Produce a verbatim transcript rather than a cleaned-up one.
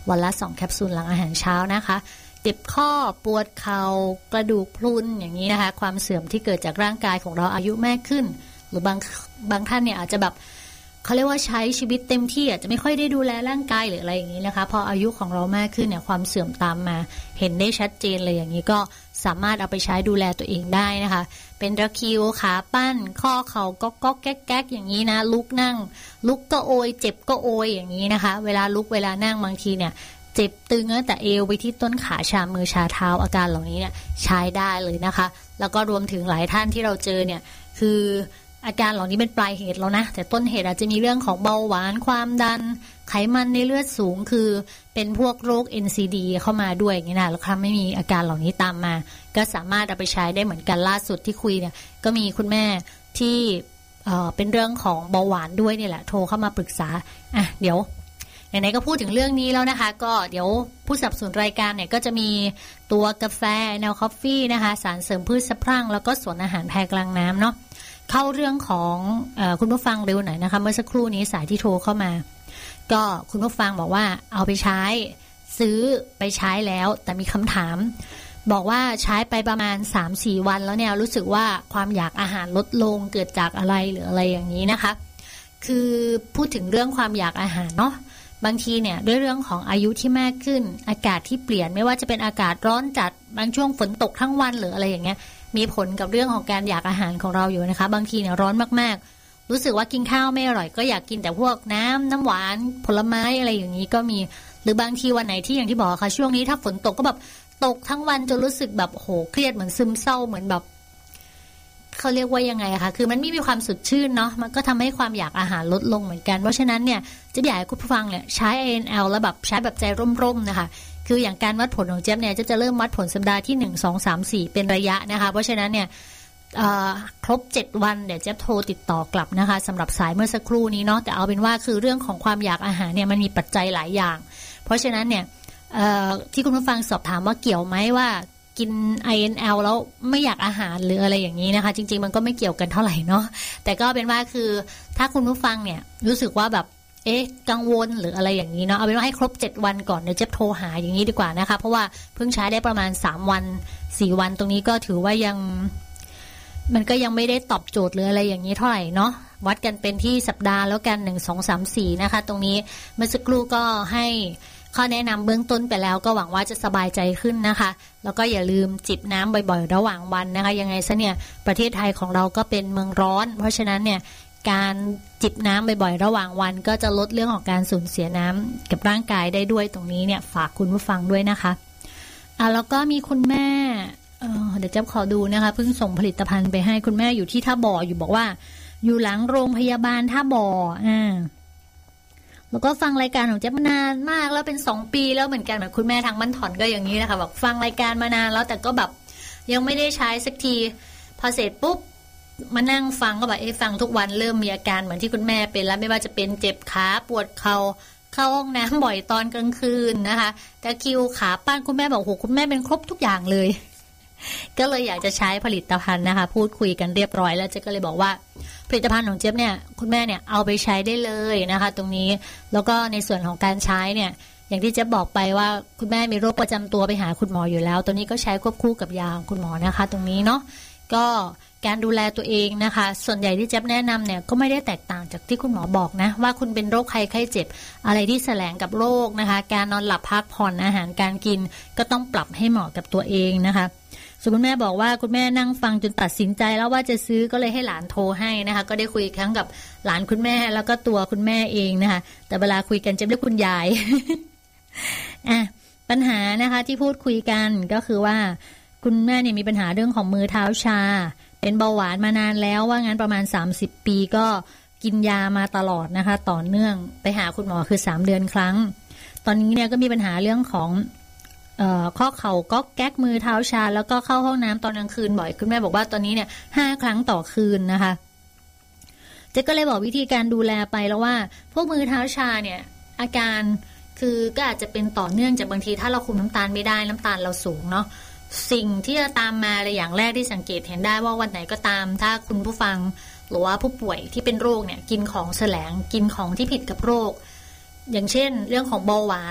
วันละสองแคปซูลหลังอาหารเช้านะคะเจ็บข้อปวดเข่ากระดูกพรุนอย่างนี้นะคะความเสื่อมที่เกิดจากร่างกายของเราอายุมากขึ้นหรือบางบางท่านเนี่ยอาจจะแบบเขาเรียกว่าใช้ชีวิตเต็มที่อาจจะไม่ค่อยได้ดูแลร่างกายหรืออะไรอย่างนี้นะคะพออายุของเรามากขึ้นเนี่ยความเสื่อมตามมาเห็นได้ชัดเจนเลยอย่างนี้ก็สามารถเอาไปใช้ดูแลตัวเองได้นะคะเป็นตะคริวขาปั้นข้อเข่าก็ก็แก๊กแก๊กอย่างนี้นะลุกนั่งลุกก็โอยเจ็บก็โอยอย่างนี้นะคะเวลาลุกเวลานั่งบางทีเนี่ยเจ็บตึงตั้งแต่เอวไปที่ต้นขาชามือชาเท้าอาการเหล่านี้เนี่ยใช้ได้เลยนะคะแล้วก็รวมถึงหลายท่านที่เราเจอเนี่ยคืออาการเหล่านี้เป็นปลายเหตุแล้วนะแต่ต้นเหตุอาจจะมีเรื่องของเบาหวานความดันไขมันในเลือดสูงคือเป็นพวกโรค เอ็น ซี ดี เข้ามาด้วยอย่างนี้นะแล้วถ้าไม่มีอาการเหล่านี้ตามมาก็สามารถเอาไปใช้ได้เหมือนกันล่าสุดที่คุยเนี่ยก็มีคุณแม่ที่เอ่อเป็นเรื่องของเบาหวานด้วยนี่แหละโทรเข้ามาปรึกษาอ่ะเดี๋ยวไหนๆก็พูดถึงเรื่องนี้แล้วนะคะก็เดี๋ยวผู้สนับสนุนรายการเนี่ยก็จะมีตัวกาแฟแนวคอฟฟี่นะคะสารเสริมพืชสะพรั่งแล้วก็สวนอาหารแพรกลางน้ำเนาะเข้าเรื่องของเอ่อคุณผู้ฟังเร็วหน่อยนะคะเมื่อสักครู่นี้สายที่โทรเข้ามาก็คุณผู้ฟังบอกว่าเอาไปใช้ซื้อไปใช้แล้วแต่มีคำถามบอกว่าใช้ไปประมาณ สามถึงสี่ วันแล้วเนี่ยรู้สึกว่าความอยากอาหารลดลงเกิดจากอะไรหรืออะไรอย่างนี้นะคะคือพูดถึงเรื่องความอยากอาหารเนาะบางทีเนี่ยด้วยเรื่องของอายุที่มากขึ้นอากาศที่เปลี่ยนไม่ว่าจะเป็นอากาศร้อนจัดบางช่วงฝนตกทั้งวันหรืออะไรอย่างเงี้ยมีผลกับเรื่องของการอยากอาหารของเราอยู่นะคะบางทีเนี่ยร้อนมากๆรู้สึกว่ากินข้าวไม่อร่อยก็อยากกินแต่พวกน้ำน้ำหวานผลไม้อะไรอย่างนี้ก็มีหรือบางทีวันไหนที่อย่างที่บอกค่ะช่วงนี้ถ้าฝนตกก็แบบตกทั้งวันจนรู้สึกแบบโหเครียดเหมือนซึมเศร้าเหมือนแบบเขาเรียกว่ายังไงคะคือมันไม่มีความสดชื่นเนาะมันก็ทำให้ความอยากอาหารลดลงเหมือนกันเพราะฉะนั้นเนี่ยจะอยากให้คุณผู้ฟังเนี่ยใช้ เอ เอ็น แอล แล้วแบบใช้แบบใจร่มๆนะคะคืออย่างการวัดผลของเจี๊ยบเนี่ยจะจะเริ่มวัดผลสัปดาห์ที่หนึ่ง สอง สาม สี่เป็นระยะนะคะเพราะฉะนั้นเนี่ยครบเจ็ดวันเดี๋ยวเจี๊ยบโทรติดต่อกลับนะคะสำหรับสายเมื่อสักครู่นี้เนาะแต่เอาเป็นว่าคือเรื่องของความอยากอาหารเนี่ยมันมีปัจจัยหลายอย่างเพราะฉะนั้นเนี่ยที่คุณผู้ฟังสอบถามว่าเกี่ยวไหมว่ากิน ไอ เอ็น แอล แล้วไม่อยากอาหารหรืออะไรอย่างนี้นะคะจริงๆมันก็ไม่เกี่ยวกันเท่าไหร่เนาะแต่ก็เป็นว่าคือถ้าคุณผู้ฟังเนี่ยรู้สึกว่าแบบเอ๊ะกังวลหรืออะไรอย่างนี้เนาะเอาเป็นว่าให้ครบเจ็ดวันก่อนเดี๋ยวจะโทรหาอย่างนี้ดีกว่านะคะเพราะว่าเพิ่งใช้ได้ประมาณสามวันสี่วันตรงนี้ก็ถือว่ายังมันก็ยังไม่ได้ตอบโจทย์หรืออะไรอย่างนี้เท่าไหร่เนาะวัดกันเป็นที่สัปดาห์แล้วกันหนึ่ง สอง สาม สี่นะคะตรงนี้เมื่อสักครู่ก็ให้ข้อแนะนำเบื้องต้นไปแล้วก็หวังว่าจะสบายใจขึ้นนะคะแล้วก็อย่าลืมจิบน้ำบ่อยๆระหว่างวันนะคะยังไงซะเนี่ยประเทศไทยของเราก็เป็นเมืองร้อนเพราะฉะนั้นเนี่ยการจิบน้ำบ่อยๆระหว่างวันก็จะลดเรื่องของการสูญเสียน้ำกับร่างกายได้ด้วยตรงนี้เนี่ยฝากคุณผู้ฟังด้วยนะคะอ่ะแล้วก็มีคุณแม่เอ่อเดี๋ยวจะขอดูนะคะเพิ่งส่งผลิตภัณฑ์ไปให้คุณแม่อยู่ที่ท่าบ่ออยู่บอกว่าอยู่หลังโรงพยาบาลท่าบ่ออ่าแล้วก็ฟังรายการของเจ๊มานานมากแล้วเป็นสองปีแล้วเหมือนกันเหมือนคุณแม่ทางบ้านถอนก็อย่างนี้นะคะบอกฟังรายการมานานแล้วแต่ก็แบบยังไม่ได้ใช้สักทีพอเสร็จปุ๊บมานั่งฟังก็แบบเอ๊ะฟังทุกวันเริ่มมีอาการเหมือนที่คุณแม่เป็นแล้วไม่ว่าจะเป็นเจ็บขาปวดเข่าเข้าห้องน้ำบ่อยตอนกลางคืนนะคะตะคริวขาปั้นคุณแม่บอกโหคุณแม่เป็นครบทุกอย่างเลยก็เลยอยากจะใช้ผลิตภัณฑ์นะคะพูดคุยกันเรียบร้อยแล้วเจ๊ก็เลยบอกว่าผลิตภัณฑ์ของเจ๊บเนี่ยคุณแม่เนี่ยเอาไปใช้ได้เลยนะคะตรงนี้แล้วก็ในส่วนของการใช้เนี่ยอย่างที่เจ๊บอกไปว่าคุณแม่มีโรคประจำตัวไปหาคุณหมออยู่แล้วตัวนี้ก็ใช้ควบคู่กับยาของคุณหมอนะคะตรงนี้เนาะก็การดูแลตัวเองนะคะส่วนใหญ่ที่เจ๊บแนะนำเนี่ยก็ไม่ได้แตกต่างจากที่คุณหมอบอกนะว่าคุณเป็นโรคไข้ไข้เจ็บอะไรที่แสลงกับโรคนะคะการนอนหลับพักผ่อนอาหารการกินก็ต้องปรับให้เหมาะกับตัวเองนะคะส่วนคุณแม่บอกว่าคุณแม่นั่งฟังจนตัดสินใจแล้วว่าจะซื้อก็เลยให้หลานโทรให้นะคะก็ได้คุยครั้งกับหลานคุณแม่แล้วก็ตัวคุณแม่เองนะคะแต่เวลาคุยกันจะเรียกคุณยาย อ่ะปัญหานะคะที่พูดคุยกันก็คือว่าคุณแม่เนี่ยมีปัญหาเรื่องของมือเท้าชาเป็นเบาหวานมานานแล้วว่างั้นประมาณสามสิบปีก็กินยามาตลอดนะคะต่อเนื่องไปหาคุณหมอคือสามเดือนครั้งตอนนี้เนี่ยก็มีปัญหาเรื่องของเอ่อข้อเข่าก็แก๊กมือเท้าชาแล้วก็เข้าห้องน้ำตอนกลางคืนบ่อยคุณแม่บอกว่าตอนนี้เนี่ยห้าครั้งต่อคืนนะคะเจ๊ก็เลยบอกวิธีการดูแลไปแล้วว่าพวกมือเท้าชาเนี่ยอาการคือก็อาจจะเป็นต่อเนื่องจากบางทีถ้าเราคุมน้ำตาลไม่ได้น้ำตาลเราสูงเนาะสิ่งที่จะตามมาเลยอย่างแรกที่สังเกตเห็นได้ว่าวันไหนก็ตามถ้าคุณผู้ฟังหรือว่าผู้ป่วยที่เป็นโรคเนี่ยกินของแสลงกินของที่ผิดกับโรคอย่างเช่นเรื่องของเบาหวาน